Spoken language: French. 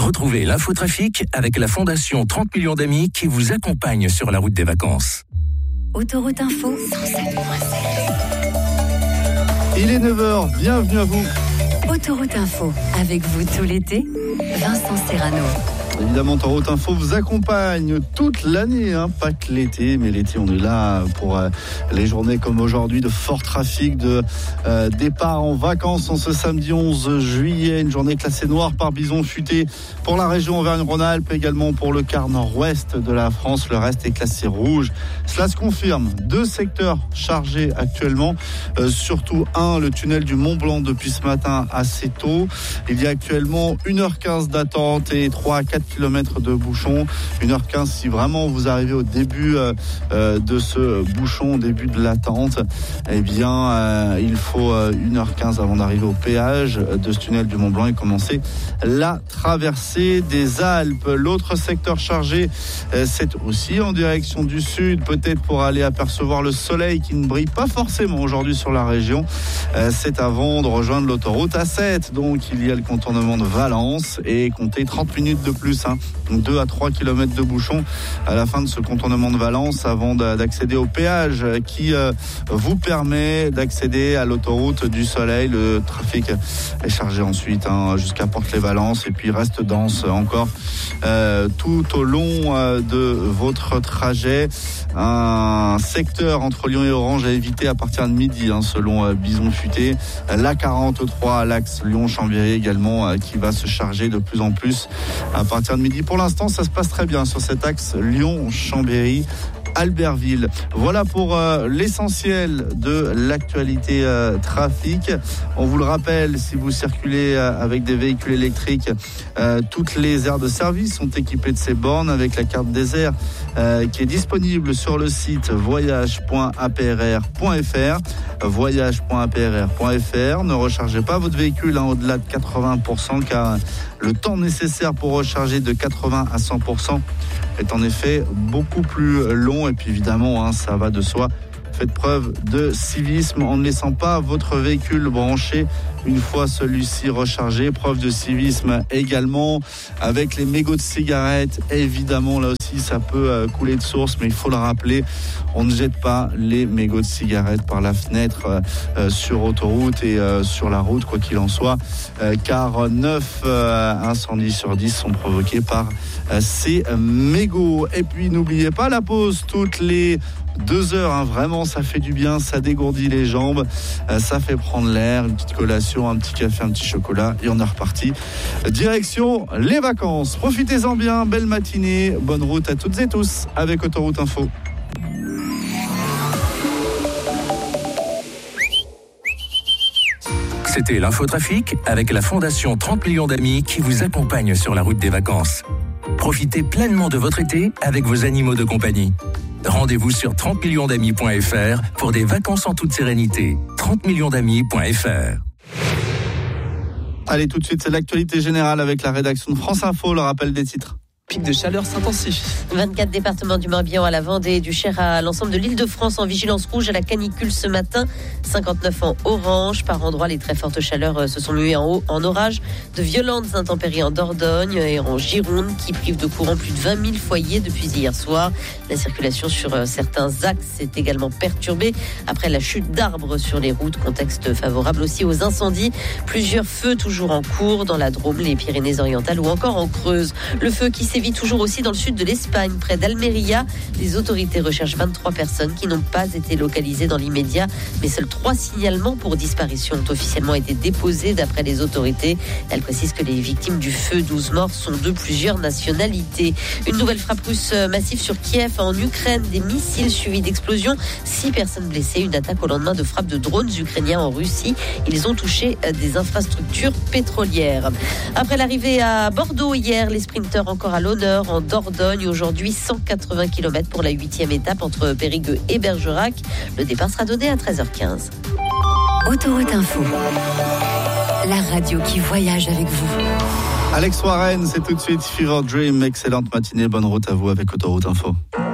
Retrouvez l'infotrafic avec la Fondation 30 millions d'amis qui vous accompagne sur la route des vacances. Autoroute Info 107.7. Il est 9h, bienvenue à vous. Autoroute Info, avec vous tout l'été, Vincent Serrano. Évidemment, Autoroute Info vous accompagne toute l'année, pas que l'été, mais l'été on est là pour les journées comme aujourd'hui de fort trafic, de départ en vacances en ce samedi 11 juillet, une journée classée noire par bison futé pour la région Auvergne-Rhône-Alpes, également pour le quart nord-ouest de la France, le reste est classé rouge. Cela se confirme, 2 secteurs chargés actuellement, surtout le tunnel du Mont-Blanc depuis ce matin assez tôt. Il y a actuellement 1h15 d'attente et 3 à 4 km de bouchon. 1h15 si vraiment vous arrivez au début de ce bouchon, au début de l'attente, eh bien il faut 1h15 avant d'arriver au péage de ce tunnel du Mont-Blanc et commencer la traversée des Alpes. L'autre secteur chargé, c'est aussi en direction du sud, peut-être pour aller apercevoir le soleil qui ne brille pas forcément aujourd'hui sur la région. C'est avant de rejoindre l'autoroute A7. Donc il y a le contournement de Valence et comptez 30 minutes de plus, 2 à 3 km de bouchon à la fin de ce contournement de Valence avant d'accéder au péage qui vous permet d'accéder à l'autoroute du Soleil. Le trafic est chargé ensuite jusqu'à Port-les-Valence et puis reste dense encore tout au long de votre trajet. Un secteur entre Lyon et Orange à éviter à partir de midi selon Bison Futé. La 43, l'axe Lyon-Chambéry également qui va se charger de plus en plus à partir de midi. Pour l'instant, ça se passe très bien sur cet axe Lyon-Chambéry. Albertville. Voilà pour l'essentiel de l'actualité trafic. On vous le rappelle, si vous circulez avec des véhicules électriques, toutes les aires de service sont équipées de ces bornes avec la carte des airs qui est disponible sur le site voyage.aprr.fr. Voyage.aprr.fr. Ne rechargez pas votre véhicule au-delà de 80% car le temps nécessaire pour recharger de 80 à 100% est en effet beaucoup plus long et puis évidemment ça va de soi. Faites preuve de civisme en ne laissant pas votre véhicule branché une fois celui-ci rechargé. Preuve de civisme également avec les mégots de cigarettes. Évidemment, là aussi, ça peut couler de source, mais il faut le rappeler, on ne jette pas les mégots de cigarettes par la fenêtre sur autoroute et sur la route, quoi qu'il en soit, car 9 incendies sur 10 sont provoqués par ces mégots. Et puis, n'oubliez pas la pause toutes les 2 heures, vraiment ça fait du bien, ça dégourdit les jambes, ça fait prendre l'air, une petite collation, un petit café, un petit chocolat et on est reparti. Direction les vacances. Profitez-en bien, belle matinée, bonne route à toutes et tous avec Autoroute Info. C'était l'infotrafic avec la Fondation 30 millions d'amis qui vous accompagne sur la route des vacances. Profitez pleinement de votre été avec vos animaux de compagnie. Rendez-vous sur 30millionsdamis.fr pour des vacances en toute sérénité. 30millionsdamis.fr. Allez, tout de suite, c'est l'actualité générale avec la rédaction de France Info, le rappel des titres. Pic de chaleur s'intensifie. 24 départements du Morbihan à la Vendée et du Cher à l'ensemble de l'Île-de-France en vigilance rouge à la canicule ce matin. 59 en orange. Par endroits, les très fortes chaleurs se sont muées en orage. De violentes intempéries en Dordogne et en Gironde qui privent de courant plus de 20 000 foyers depuis hier soir. La circulation sur certains axes est également perturbée après la chute d'arbres sur les routes. Contexte favorable aussi aux incendies. Plusieurs feux toujours en cours dans la Drôme, les Pyrénées-Orientales ou encore en Creuse. Le feu qui sévit toujours aussi dans le sud de l'Espagne, près d'Almeria. Les autorités recherchent 23 personnes qui n'ont pas été localisées dans l'immédiat, mais seuls 3 signalements pour disparition ont officiellement été déposés d'après les autorités. Elles précisent que les victimes du feu, 12 morts, sont de plusieurs nationalités. Une nouvelle frappe russe massive sur Kiev en Ukraine, des missiles suivis d'explosions, 6 personnes blessées, une attaque au lendemain de frappes de drones ukrainiens en Russie. Ils ont touché des infrastructures pétrolières. Après l'arrivée à Bordeaux hier, les sprinteurs encore à l'honneur en Dordogne. Aujourd'hui, 180 km pour la 8e étape entre Périgueux et Bergerac. Le départ sera donné à 13h15. Autoroute Info, la radio qui voyage avec vous. Alex Warren, c'est tout de suite Fever Dream. Excellente matinée, bonne route à vous avec Autoroute Info.